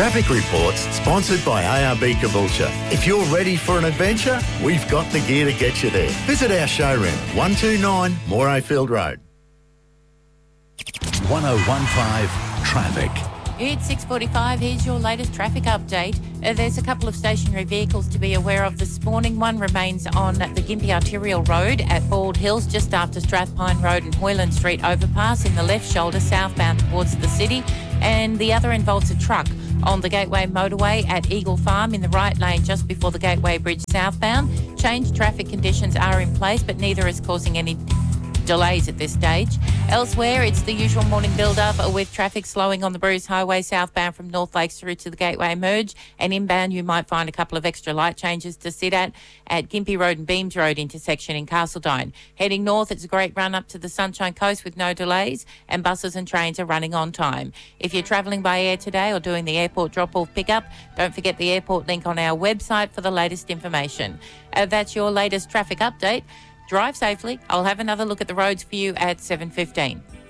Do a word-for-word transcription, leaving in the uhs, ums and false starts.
Traffic Reports, sponsored by A R B Caboolture. If you're ready for an adventure, we've got the gear to get you there. Visit our showroom, one two nine Morayfield Road. one oh one five Traffic. It's six forty-five. Here's your latest traffic update. Uh, there's a couple of stationary vehicles to be aware of this morning. One remains on the Gympie Arterial Road at Bald Hills, just after Strathpine Road and Hoyland Street overpass in the left shoulder, southbound towards the city. And the other involves a truck on the Gateway Motorway at Eagle Farm in the right lane just before the Gateway Bridge southbound. Changed traffic conditions are in place, but neither is causing any delays at this stage. Elsewhere, it's the usual morning build-up with traffic slowing on the Bruce Highway southbound from North Lakes through to the Gateway Merge, and inbound you might find a couple of extra light changes to sit at at Gympie Road and Beams Road intersection in Castledine. Heading north, it's a great run up to the Sunshine Coast with no delays, and buses and trains are running on time. If you're travelling by air today or doing the airport drop-off pickup, don't forget the airport link on our website for the latest information. Uh, that's your latest traffic update. Drive safely. I'll have another look at the roads for you at seven fifteen.